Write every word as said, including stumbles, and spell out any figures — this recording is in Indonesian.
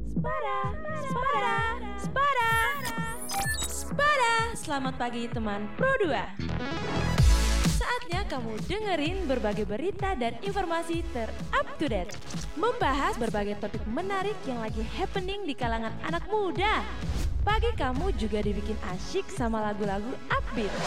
Spada, Spada, Spada, Spada. Selamat pagi teman Pro dua. Saatnya kamu dengerin berbagai berita dan informasi ter-up to date. Membahas berbagai topik menarik yang lagi happening di kalangan anak muda. Pagi kamu juga dibikin asyik sama lagu-lagu upbeat.